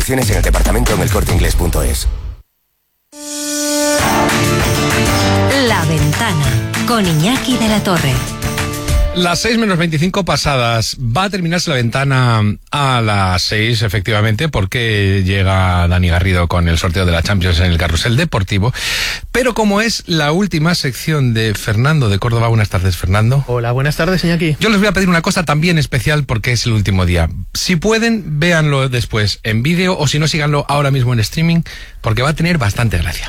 Opciones en el departamento en elcorteinglés.es. La Ventana, con Iñaki de la Torre. Las 6 menos 25 pasadas. Va a terminarse La Ventana a las 6, efectivamente, porque llega Dani Garrido con el sorteo de la Champions en el Carrusel Deportivo. Pero como es la última sección de Fernando de Córdoba, buenas tardes, Fernando. Hola, buenas tardes, Iñaki. Yo les voy a pedir una cosa también especial porque es el último día. Si pueden, véanlo después en vídeo, o si no, síganlo ahora mismo en streaming, porque va a tener bastante gracia.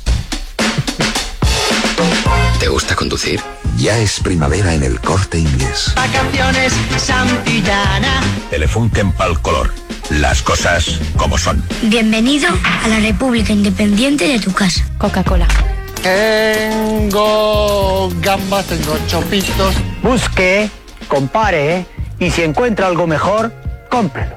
¿Te gusta conducir? Ya es primavera en el Corte Inglés. Vacaciones Santillana. Telefunken pal color. Las cosas como son. Bienvenido a la República Independiente de tu casa. Coca-Cola. Tengo gambas, tengo chopitos. Busque, compare y si encuentra algo mejor, cómprelo.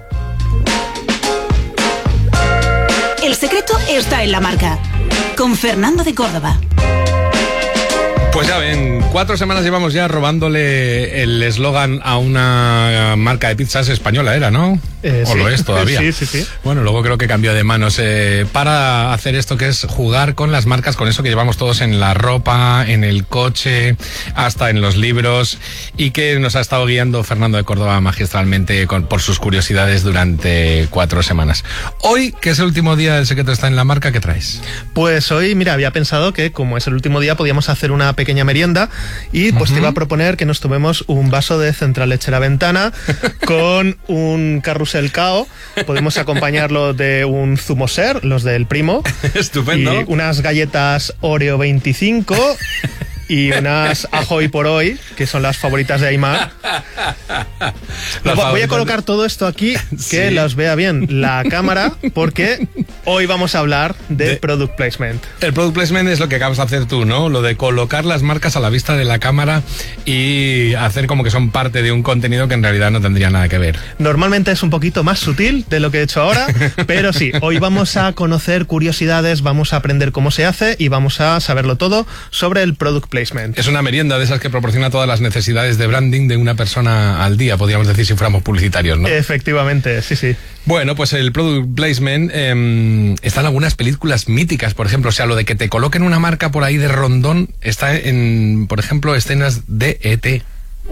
El secreto está en la marca. Con Fernando de Córdoba. Pues ya ven, 4 semanas llevamos ya robándole el eslogan a una marca de pizzas española, ¿era, no? O sí. Lo es todavía. Sí. Bueno, luego creo que cambió de manos para hacer esto que es jugar con las marcas, con eso que llevamos todos en la ropa, en el coche, hasta en los libros, y que nos ha estado guiando Fernando de Córdoba magistralmente por sus curiosidades durante 4 semanas. Hoy, que es el último día del secreto está en la marca, ¿qué traes? Pues hoy, mira, había pensado que como es el último día podíamos hacer una pequeña merienda y pues te iba a proponer que nos tomemos un vaso de Central Lechera Ventana con un Carrusel Cao. Podemos acompañarlo de un zumo Ser, los del Primo. Estupendo. Y unas galletas Oreo 25 y unas Ajoy por hoy, que son las favoritas de Aymar. Voy a colocar todo esto aquí, que los vea bien la cámara, porque hoy vamos a hablar de Product Placement. El Product Placement es lo que acabas de hacer tú, ¿no? Lo de colocar las marcas a la vista de la cámara y hacer como que son parte de un contenido que en realidad no tendría nada que ver. Normalmente es un poquito más sutil de lo que he hecho ahora, pero sí, hoy vamos a conocer curiosidades, vamos a aprender cómo se hace y vamos a saberlo todo sobre el Product Placement. Es una merienda de esas que proporciona todas las necesidades de branding de una persona al día, podríamos decir, si fuéramos publicitarios, ¿no? Efectivamente, sí. Bueno, pues el Product Placement está en algunas películas míticas, por ejemplo, o sea, lo de que te coloquen una marca por ahí de rondón está en, por ejemplo, escenas de E.T.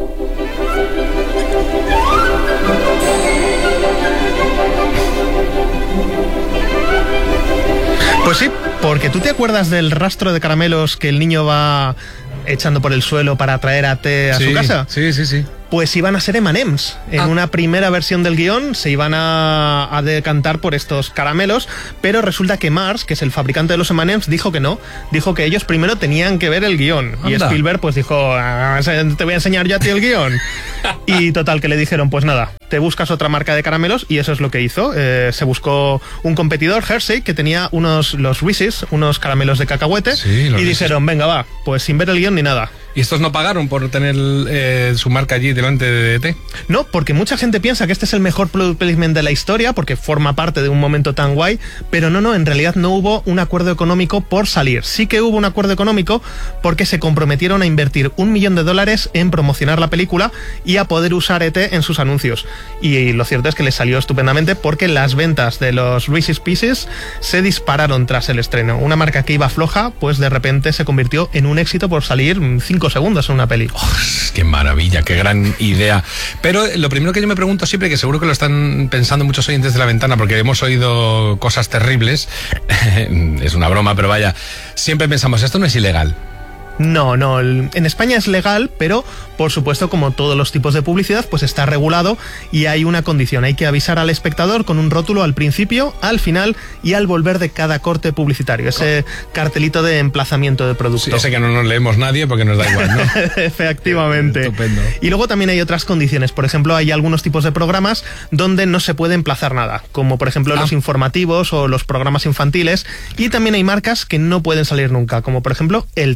Pues sí, porque tú te acuerdas del rastro de caramelos que el niño va echando por el suelo para traer a T a su casa. Sí. Pues iban a ser M&M's. En una primera versión del guión se iban a decantar por estos caramelos, pero resulta que Mars, que es el fabricante de los M&M's, dijo que no. Dijo que ellos primero tenían que ver el guión. Anda. Y Spielberg pues dijo, te voy a enseñar yo a ti el guión. Y total, que le dijeron, pues nada, te buscas otra marca de caramelos, y eso es lo que hizo. Se buscó un competidor, Hershey, que tenía los Reese's, unos caramelos de cacahuete, y dijeron, venga, va, pues sin ver el guión ni nada. ¿Y estos no pagaron por tener su marca allí delante de ET? No, porque mucha gente piensa que este es el mejor product placement de la historia, porque forma parte de un momento tan guay, pero no, en realidad no hubo un acuerdo económico por salir. Sí que hubo un acuerdo económico porque se comprometieron a invertir $1 millón en promocionar la película y a poder usar ET en sus anuncios. Y lo cierto es que les salió estupendamente porque las ventas de los Reese's Pieces se dispararon tras el estreno. Una marca que iba floja, pues de repente se convirtió en un éxito por salir 5 segundos en una peli. ¡Qué maravilla! ¡Qué gran idea! Pero lo primero que yo me pregunto siempre, que seguro que lo están pensando muchos oyentes de La Ventana, porque hemos oído cosas terribles, es una broma, pero vaya, siempre pensamos, esto no es ilegal. No, en España es legal, pero por supuesto, como todos los tipos de publicidad, pues está regulado y hay una condición: hay que avisar al espectador con un rótulo al principio, al final y al volver de cada corte publicitario, ese cartelito de emplazamiento de producto. Sí, ese que no nos leemos nadie porque nos da igual, ¿no? Efectivamente. Estupendo. Y luego también hay otras condiciones. Por ejemplo, hay algunos tipos de programas donde no se puede emplazar nada, como por ejemplo los informativos o los programas infantiles, y también hay marcas que no pueden salir nunca, como por ejemplo el tabaco.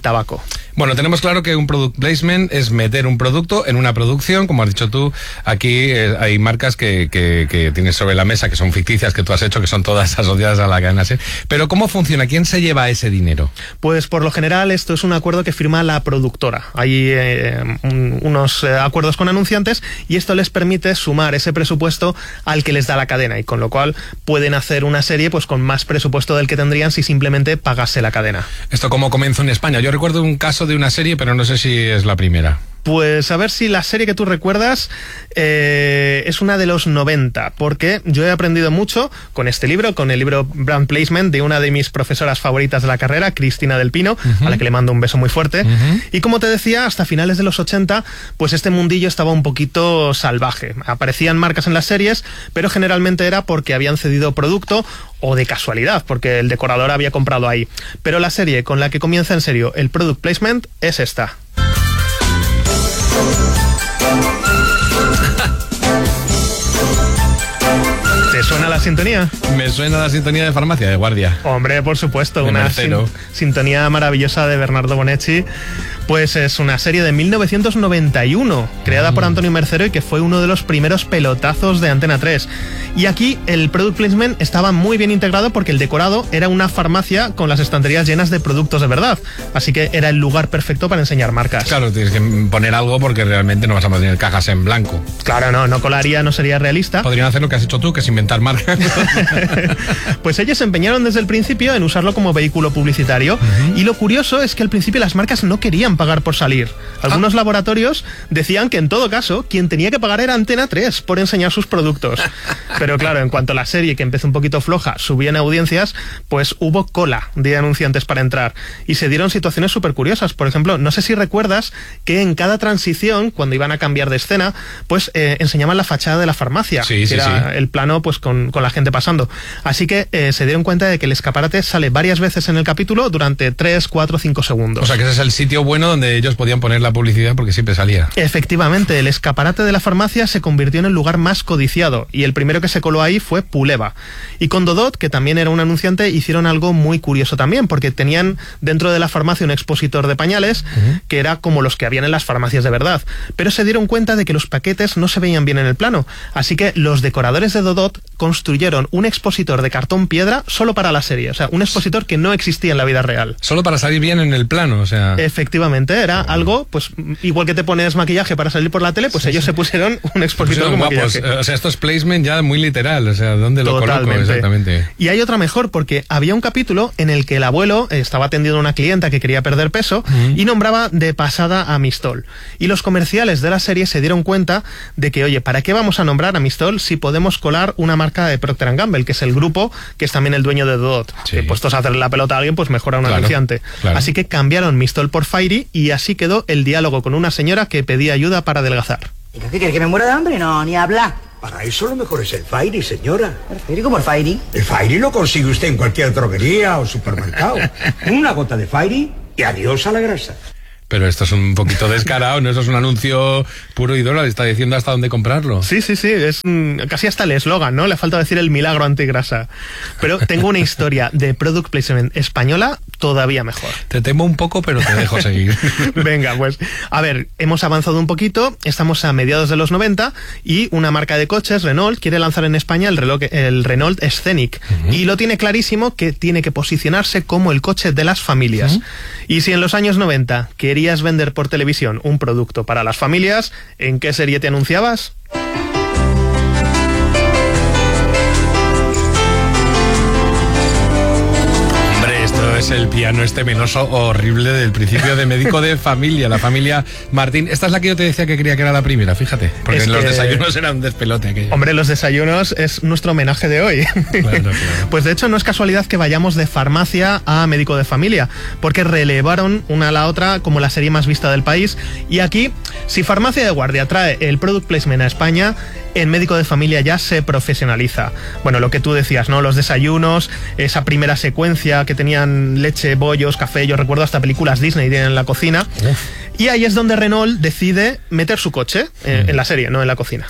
Bueno, tenemos claro que un product placement es meter un producto en una producción, como has dicho tú. Aquí hay marcas que tienes sobre la mesa, que son ficticias, que tú has hecho, que son todas asociadas a la cadena SER. Pero ¿cómo funciona? ¿Quién se lleva ese dinero? Pues por lo general esto es un acuerdo que firma la productora. Hay unos acuerdos con anunciantes y esto les permite sumar ese presupuesto al que les da la cadena, y con lo cual pueden hacer una serie pues con más presupuesto del que tendrían si simplemente pagase la cadena. ¿Esto cómo comenzó en España? Yo recuerdo un caso de una serie, pero no sé si es la primera. Pues a ver si la serie que tú recuerdas es una de los 90, porque yo he aprendido mucho con este libro, con el libro Brand Placement de una de mis profesoras favoritas de la carrera, Cristina del Pino, a la que le mando un beso muy fuerte. Y como te decía, hasta finales de los 80, pues este mundillo estaba un poquito salvaje. Aparecían marcas en las series, pero generalmente era porque habían cedido producto o de casualidad, porque el decorador había comprado ahí. Pero la serie con la que comienza en serio el Product Placement es esta. ¿Te suena la sintonía? Me suena la sintonía de Farmacia de Guardia. Hombre, por supuesto, una sintonía maravillosa de Bernardo Bonetti. Pues es una serie de 1991, creada por Antonio Mercero y que fue uno de los primeros pelotazos de Antena 3. Y aquí el product placement estaba muy bien integrado porque el decorado era una farmacia con las estanterías llenas de productos de verdad. Así que era el lugar perfecto para enseñar marcas. Claro, tienes que poner algo porque realmente no vas a poner cajas en blanco. Claro, no colaría, no sería realista. Podrían hacer lo que has hecho tú, que es inventar marcas. Pues ellos se empeñaron desde el principio en usarlo como vehículo publicitario. Y lo curioso es que al principio las marcas no querían pagar por salir. Algunos laboratorios decían que en todo caso quien tenía que pagar era Antena 3 por enseñar sus productos. Pero claro, en cuanto la serie, que empezó un poquito floja, subía en audiencias, pues hubo cola de anunciantes para entrar. Y se dieron situaciones súper curiosas. Por ejemplo, no sé si recuerdas que en cada transición, cuando iban a cambiar de escena, pues enseñaban la fachada de la farmacia. Sí, que era el plano pues con la gente pasando. Así que se dieron cuenta de que el escaparate sale varias veces en el capítulo durante 3, 4, 5 segundos. O sea que ese es el sitio bueno donde ellos podían poner la publicidad porque siempre salía. Efectivamente, el escaparate de la farmacia se convirtió en el lugar más codiciado y el primero que se coló ahí fue Puleva. Y con Dodot, que también era un anunciante, hicieron algo muy curioso también, porque tenían dentro de la farmacia un expositor de pañales que era como los que habían en las farmacias de verdad. Pero se dieron cuenta de que los paquetes no se veían bien en el plano. Así que los decoradores de Dodot construyeron un expositor de cartón piedra solo para la serie. O sea, un expositor que no existía en la vida real. Solo para salir bien en el plano, o sea... Efectivamente, era algo, pues igual que te pones maquillaje para salir por la tele, pues ellos se pusieron un expositor con maquillaje. O sea, esto es placement ya muy literal, o sea, ¿dónde lo coloco exactamente? Y hay otra mejor, porque había un capítulo en el que el abuelo estaba atendiendo a una clienta que quería perder peso y nombraba de pasada a Mistol. Y los comerciales de la serie se dieron cuenta de que, oye, ¿para qué vamos a nombrar a Mistol si podemos colar una marca de Procter & Gamble, que es el grupo que es también el dueño de Dodot? Que puestos a hacerle la pelota a alguien, pues mejora un anunciante. Claro. Así que cambiaron Mistol por Fairy y así quedó el diálogo con una señora que pedía ayuda para adelgazar. ¿Qué quieres, que me muera de hambre? No, ni habla. Para eso lo mejor es el Fairy, señora. ¿El Fairy? ¿Cómo el Fairy? El Fairy lo consigue usted en cualquier droguería o supermercado. Una gota de Fairy y adiós a la grasa. Pero esto es un poquito descarado, ¿no? Eso es un anuncio puro y duro, le está diciendo hasta dónde comprarlo. Sí, es casi hasta el eslogan, ¿no? Le falta decir el milagro antigrasa. Pero tengo una historia de product placement española todavía mejor. Te temo un poco, pero te dejo seguir. Venga, pues, a ver, hemos avanzado un poquito, estamos a mediados de los 90 y una marca de coches, Renault, quiere lanzar en España el Renault Scenic. Y lo tiene clarísimo que tiene que posicionarse como el coche de las familias. Y si en los años 90 querías vender por televisión un producto para las familias, ¿en qué serie te anunciabas? Es el piano menoso horrible del principio de Médico de Familia, la familia Martín. Esta es la que yo te decía que creía que era la primera, fíjate, porque los desayunos eran un despelote aquello. Hombre, los desayunos es nuestro homenaje de hoy. Claro. Pues de hecho no es casualidad que vayamos de farmacia a Médico de Familia, porque relevaron una a la otra como la serie más vista del país. Y aquí, si Farmacia de Guardia trae el product placement a España, en Médico de Familia ya se profesionaliza. Bueno, lo que tú decías, ¿no? Los desayunos, esa primera secuencia que tenían leche, bollos, café, yo recuerdo hasta películas Disney en la cocina. Y ahí es donde Renault decide meter su coche en la serie, no en la cocina.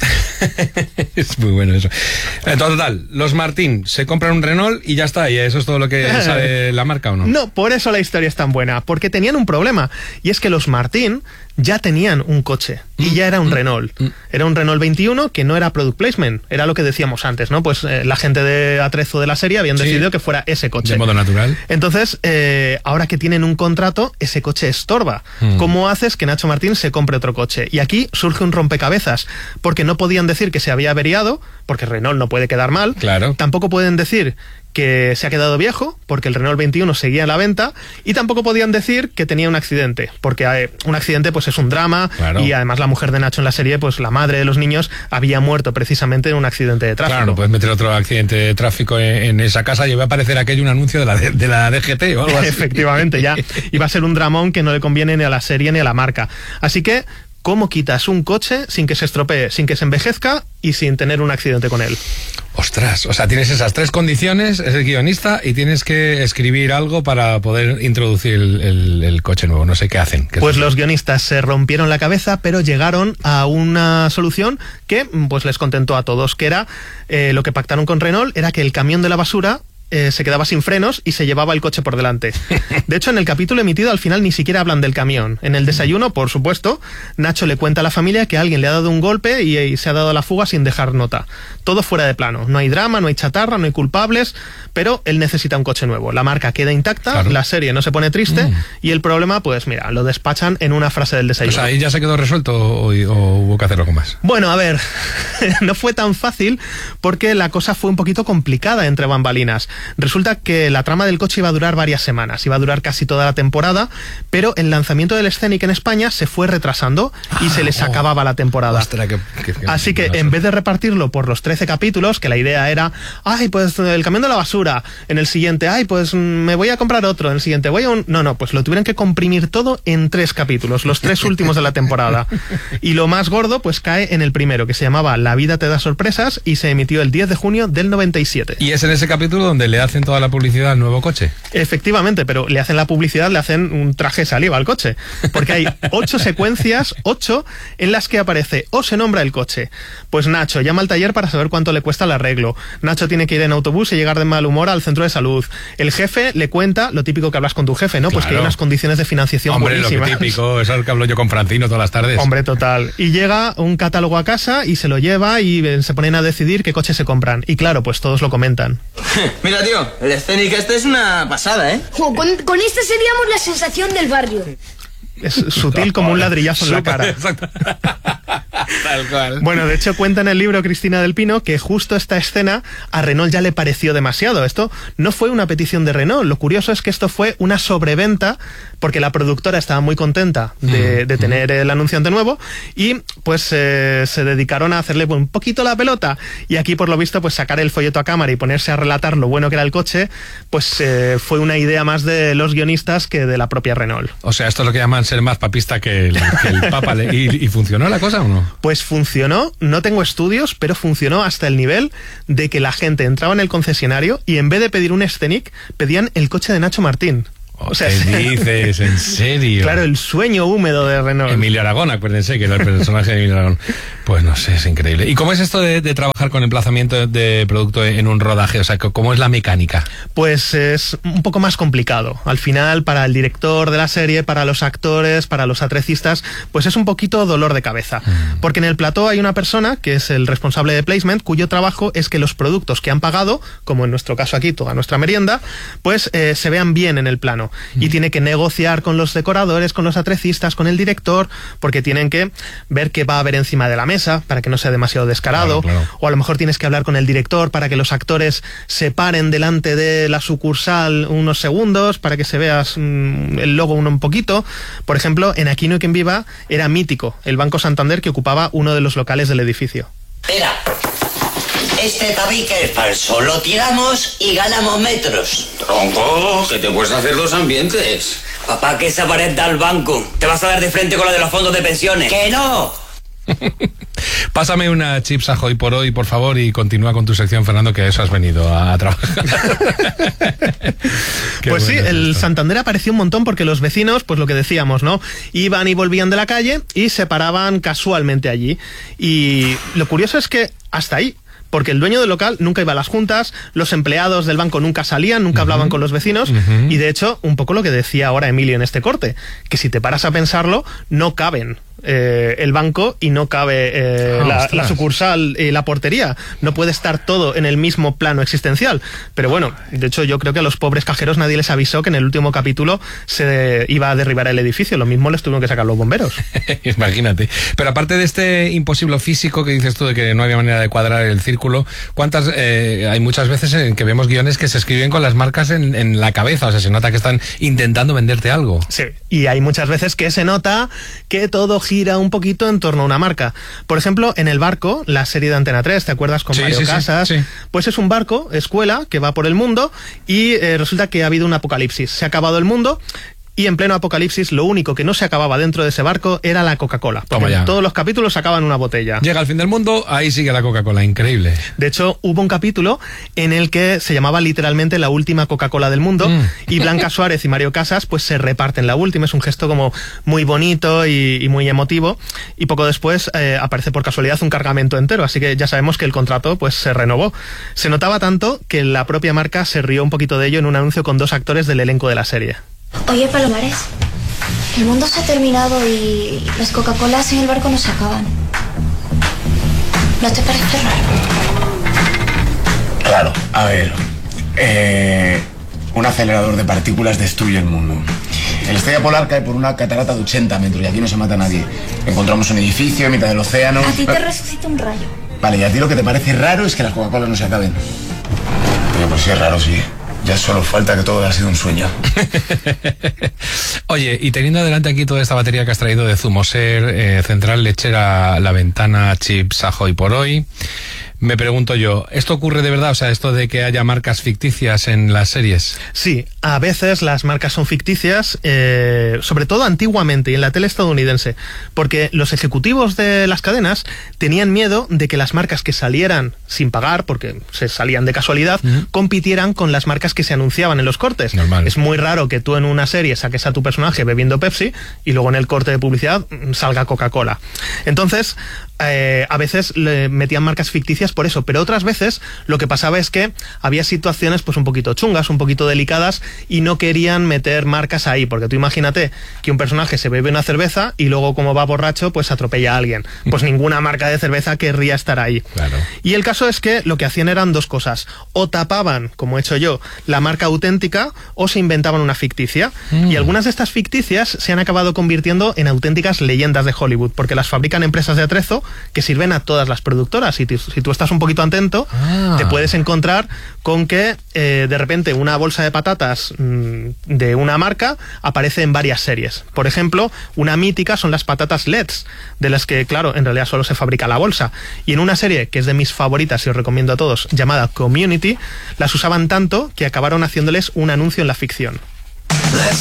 Es muy bueno eso. En total, los Martín se compran un Renault y ya está. ¿Y eso es todo lo que sabe la marca o no? No, por eso la historia es tan buena, porque tenían un problema. Y es que los Martín ya tenían un coche y ya era un Renault. Era un Renault 21 que no era product placement, era lo que decíamos antes, ¿no? Pues la gente de atrezo de la serie habían decidido que fuera ese coche. De modo natural. Entonces, ahora que tienen un contrato, ese coche estorba. ¿Cómo haces que Nacho Martín se compre otro coche? Y aquí surge un rompecabezas, porque no podían decir que se había averiado, porque Renault no puede quedar mal. Claro. Tampoco pueden decir que se ha quedado viejo, porque el Renault 21 seguía en la venta, y tampoco podían decir que tenía un accidente, porque un accidente pues es un drama, y además la mujer de Nacho en la serie, pues la madre de los niños, había muerto precisamente en un accidente de tráfico. Claro, no puedes meter otro accidente de tráfico en esa casa y va a aparecer aquello un anuncio de la DGT o algo así. Efectivamente, ya. Y va a ser un dramón que no le conviene ni a la serie ni a la marca. Así que, ¿cómo quitas un coche sin que se estropee, sin que se envejezca y sin tener un accidente con él? Ostras, o sea, tienes esas tres condiciones, es el guionista, y tienes que escribir algo para poder introducir el coche nuevo. No sé qué hacen. Pues los guionistas se rompieron la cabeza, pero llegaron a una solución que pues les contentó a todos, que era lo que pactaron con Renault, era que el camión de la basura se quedaba sin frenos y se llevaba el coche por delante. De hecho, en el capítulo emitido al final ni siquiera hablan del camión. En el desayuno, por supuesto, Nacho le cuenta a la familia que alguien le ha dado un golpe y se ha dado a la fuga sin dejar nota. Todo fuera de plano. No hay drama, no hay chatarra, no hay culpables, pero él necesita un coche nuevo. La marca queda intacta, claro. La serie no se pone triste y el problema, pues mira, lo despachan en una frase del desayuno. O sea, ¿ahí ya se quedó resuelto o hubo que hacer algo más? Bueno, a ver, no fue tan fácil porque la cosa fue un poquito complicada entre bambalinas. Resulta que la trama del coche iba a durar varias semanas, iba a durar casi toda la temporada, pero el lanzamiento del Scenic en España se fue retrasando y se les acababa la temporada. Ostras, así que en vez de repartirlo por los 13 capítulos, que la idea era, ay, pues el camión de la basura, en el siguiente, ay, pues me voy a comprar otro, en el siguiente voy a un... No, pues lo tuvieron que comprimir todo en 3 capítulos, los 3 últimos de la temporada. Y lo más gordo, pues cae en el primero, que se llamaba La vida te da sorpresas y se emitió el 10 de junio del 97. Y es en ese capítulo donde le hacen toda la publicidad al nuevo coche. Efectivamente, pero le hacen la publicidad, le hacen un traje de saliva al coche, porque hay 8 secuencias, 8, en las que aparece o se nombra el coche. Pues Nacho llama al taller para saber cuánto le cuesta el arreglo. Nacho tiene que ir en autobús y llegar de mal humor al centro de salud. El jefe le cuenta lo típico que hablas con tu jefe, ¿no? Claro. Pues que hay unas condiciones de financiación buenísimas. Lo típico, eso es lo que hablo yo con Francino todas las tardes. Hombre, total. Y llega un catálogo a casa y se lo lleva y se ponen a decidir qué coche se compran. Y claro, pues todos lo comentan. Mira, tío, el Scenic este es una pasada, ¿eh? Con este seríamos la sensación del barrio. Es sutil como un ladrillazo en la cara. Exacto. Tal cual. Bueno, de hecho cuenta en el libro Cristina del Pino que justo esta escena a Renault ya le pareció demasiado. Esto no fue una petición de Renault. Lo curioso es que esto fue una sobreventa porque la productora estaba muy contenta de tener el anunciante nuevo y pues se dedicaron a hacerle un poquito la pelota. Y aquí por lo visto pues sacar el folleto a cámara y ponerse a relatar lo bueno que era el coche pues fue una idea más de los guionistas que de la propia Renault. O sea, esto es lo que llaman ser más papista que el Papa. ¿Y funcionó la cosa o no? Pues funcionó, no tengo estudios, pero funcionó hasta el nivel de que la gente entraba en el concesionario y en vez de pedir un Scenic, pedían el coche de Nacho Martín. O sea, ¿qué dices? ¿En serio? Claro, el sueño húmedo de Renault. Emilio Aragón, acuérdense que era el personaje de Emilio Aragón. Pues no sé, es increíble. ¿Y cómo es esto de trabajar con emplazamiento de producto en un rodaje? O sea, ¿cómo es la mecánica? Pues es un poco más complicado. Al final, para el director de la serie, para los actores, para los atrecistas, pues es un poquito dolor de cabeza. Porque en el plató hay una persona, que es el responsable de placement, cuyo trabajo es que los productos que han pagado, como en nuestro caso aquí, toda nuestra merienda, pues se vean bien en el plano. Y tiene que negociar con los decoradores, con los atrecistas, con el director, porque tienen que ver qué va a haber encima de la mesa para que no sea demasiado descarado. Claro. O a lo mejor tienes que hablar con el director para que los actores se paren delante de la sucursal unos segundos para que se vea el logo un poquito. Por ejemplo, en Aquí no hay quien viva era mítico el Banco Santander que ocupaba uno de los locales del edificio. Mira, este tabique es falso, lo tiramos y ganamos metros. Tronco, que te puedes hacer 2 ambientes. Papá, que esa pared da al banco. Te vas a dar de frente con la de los fondos de pensiones. ¡Que no! Pásame una Chips Ahoy por hoy, por favor, y continúa con tu sección, Fernando, que a eso has venido a trabajar. Pues sí, el Santander apareció un montón porque los vecinos, pues lo que decíamos, ¿no? Iban y volvían de la calle y se paraban casualmente allí. Y lo curioso es que hasta ahí, porque el dueño del local nunca iba a las juntas, los empleados del banco nunca salían, nunca hablaban con los vecinos, y de hecho, un poco lo que decía ahora Emilio en este corte, que si te paras a pensarlo, no caben el banco y no cabe la sucursal y la portería. No puede estar todo en el mismo plano existencial. Pero bueno, de hecho yo creo que a los pobres cajeros nadie les avisó que en el último capítulo se iba a derribar el edificio. Lo mismo les tuvieron que sacar los bomberos. Imagínate. Pero aparte de este imposible físico que dices tú de que no había manera de cuadrar el círculo, ¿cuántas hay muchas veces en que vemos guiones que se escriben con las marcas en la cabeza? O sea, se nota que están intentando venderte algo. Sí, y hay muchas veces que se nota que todo gira un poquito en torno a una marca. Por ejemplo, en El Barco, la serie de Antena 3, ¿te acuerdas? Con Mario Casas. Sí. Pues es un barco, escuela, que va por el mundo y resulta que ha habido un apocalipsis. Se ha acabado el mundo. Y en pleno apocalipsis, lo único que no se acababa dentro de ese barco era la Coca-Cola. Porque en todos los capítulos sacaban una botella. Llega el fin del mundo, ahí sigue la Coca-Cola, increíble. De hecho, hubo un capítulo en el que se llamaba literalmente la última Coca-Cola del mundo, y Blanca Suárez y Mario Casas pues se reparten la última. Es un gesto como muy bonito y muy emotivo, y poco después aparece por casualidad un cargamento entero, así que ya sabemos que el contrato pues se renovó. Se notaba tanto que la propia marca se rió un poquito de ello en un anuncio con 2 actores del elenco de la serie. Oye, Palomares, el mundo se ha terminado y las Coca-Colas en el barco no se acaban. ¿No te parece raro? Claro, a ver, un acelerador de partículas destruye el mundo. El Estrella Polar cae por una catarata de 80 metros y aquí no se mata a nadie. Encontramos un edificio en mitad del océano. A ti te resucita un rayo. Vale, y a ti lo que te parece raro es que las Coca-Colas no se acaben. Oye, pues sí es raro, sí. Ya solo falta que todo haya sido un sueño. Oye, y teniendo adelante aquí toda esta batería que has traído de Zumoser, Central Lechera, La Ventana, Chips Ahoy por hoy, me pregunto yo, ¿esto ocurre de verdad? O sea, esto de que haya marcas ficticias en las series. Sí, a veces las marcas son ficticias, sobre todo antiguamente y en la tele estadounidense, porque los ejecutivos de las cadenas tenían miedo de que las marcas que salieran sin pagar, porque se salían de casualidad, compitieran con las marcas que se anunciaban en los cortes. Normal. Es muy raro que tú en una serie saques a tu personaje bebiendo Pepsi y luego en el corte de publicidad salga Coca-Cola. Entonces, a veces le metían marcas ficticias por eso, pero otras veces lo que pasaba es que había situaciones pues un poquito chungas, un poquito delicadas, y no querían meter marcas ahí, porque tú imagínate que un personaje se bebe una cerveza y luego, como va borracho, pues atropella a alguien. Pues ninguna marca de cerveza querría estar ahí. Claro. Y el caso es que lo que hacían eran 2 cosas: o tapaban, como he hecho yo, la marca auténtica, o se inventaban una ficticia. Y algunas de estas ficticias se han acabado convirtiendo en auténticas leyendas de Hollywood, porque las fabrican empresas de atrezo que sirven a todas las productoras. Y si tú estás un poquito atento, te puedes encontrar con que de repente una bolsa de patatas de una marca aparece en varias series. Por ejemplo, una mítica son las patatas Let's, de las que, claro, en realidad solo se fabrica la bolsa. Y en una serie que es de mis favoritas y os recomiendo a todos, llamada Community, las usaban tanto que acabaron haciéndoles un anuncio en la ficción.